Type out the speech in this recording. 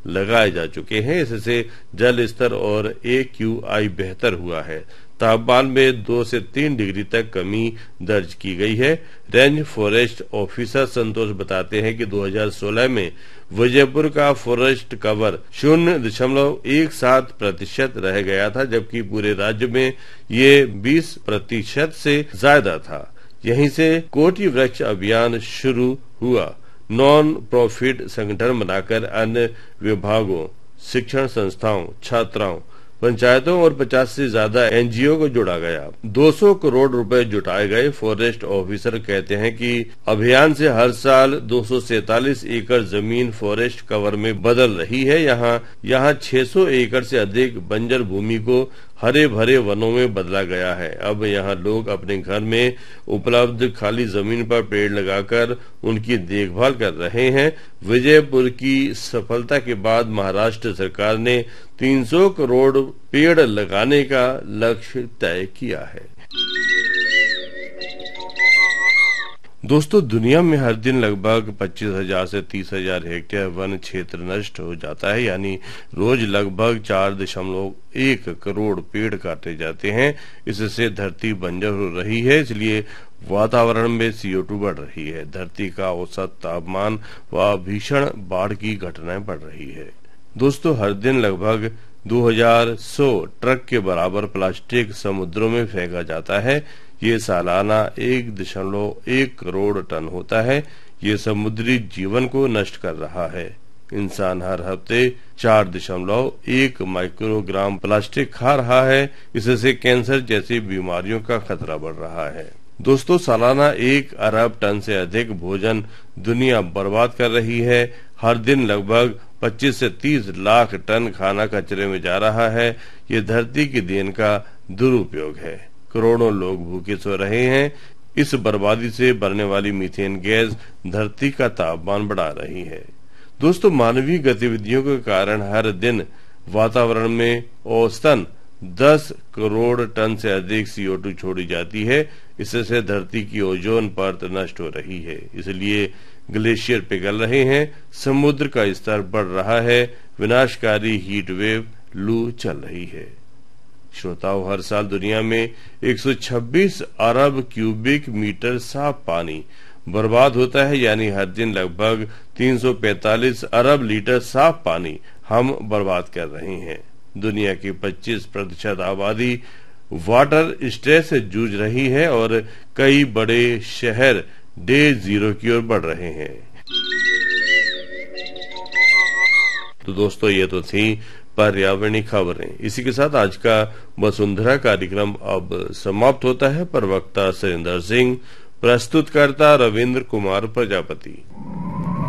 लगाए जा चुके हैं। इससे जल स्तर और AQI बेहतर हुआ है। तापमान में 2 से 3 डिग्री तक कमी दर्ज की गई है। रेंज फॉरेस्ट ऑफिसर संतोष बताते हैं कि 2016 में विजयपुर का फॉरेस्ट कवर 0.17% रह गया था, जबकि पूरे राज्य में ये 20% से ज्यादा था। यहीं से कोटि वृक्ष अभियान शुरू हुआ। नॉन प्रॉफिट संगठन बनाकर अन्य विभागों, शिक्षण संस्थाओं, छात्राओं, पंचायतों और 50 से ज्यादा NGO को जोड़ा गया। 200 करोड़ रुपए जुटाए गए। फॉरेस्ट ऑफिसर कहते हैं कि अभियान से हर साल 247 एकड़ जमीन फॉरेस्ट कवर में बदल रही है। यहाँ 600 एकड़ से अधिक बंजर भूमि को हरे भरे वनों में बदला गया है। अब यहाँ लोग अपने घर में उपलब्ध खाली जमीन पर पेड़ लगाकर उनकी देखभाल कर रहे हैं। विजयपुर की सफलता के बाद महाराष्ट्र सरकार ने 300 करोड़ पेड़ लगाने का लक्ष्य तय किया है। दोस्तों, दुनिया में हर दिन लगभग 25,000 से 30,000 हेक्टेयर वन क्षेत्र नष्ट हो जाता है, यानी रोज लगभग 4.1 करोड़ पेड़ काटे जाते हैं। इससे धरती बंजर हो रही है, इसलिए वातावरण में CO2 बढ़ रही है। धरती का औसत तापमान व भीषण बाढ़ की घटनाएं बढ़ रही है। दोस्तों, हर दिन लगभग 2100 ट्रक के बराबर प्लास्टिक समुद्रों में फेंका जाता है। ये सालाना 1.1 करोड़ टन होता है। ये समुद्री जीवन को नष्ट कर रहा है। इंसान हर हफ्ते 4.1 माइक्रोग्राम प्लास्टिक खा रहा है। इससे कैंसर जैसी बीमारियों का खतरा बढ़ रहा है। दोस्तों, सालाना 1 अरब टन से अधिक भोजन दुनिया बर्बाद कर रही है। हर दिन लगभग 25 से 30 लाख टन खाना कचरे में जा रहा है। ये धरती की देन का दुरुपयोग है। करोड़ों लोग भूखे सो रहे हैं। इस बर्बादी से बढ़ने वाली मीथेन गैस धरती का तापमान बढ़ा रही है। दोस्तों, मानवीय गतिविधियों के कारण हर दिन वातावरण में औसतन 10 करोड़ टन से अधिक CO2 छोड़ी जाती है। इससे धरती की ओजोन परत नष्ट हो रही है। इसलिए ग्लेशियर पिघल रहे हैं, समुद्र का स्तर बढ़ रहा है, विनाशकारी हीट वेव लू चल रही है। श्रोताओं, हर साल दुनिया में 126 अरब क्यूबिक मीटर साफ पानी बर्बाद होता है, यानी हर दिन लगभग 345 अरब लीटर साफ पानी हम बर्बाद कर रहे हैं। दुनिया की 25% आबादी वाटर स्ट्रेस से जूझ रही है और कई बड़े शहर डे जीरो की ओर बढ़ रहे हैं। तो दोस्तों, ये तो थी पर्यावरणीय खबरें। इसी के साथ आज का वसुंधरा कार्यक्रम अब समाप्त होता है। प्रवक्ता सुरेंद्र सिंह, प्रस्तुतकर्ता रविंद्र कुमार प्रजापति।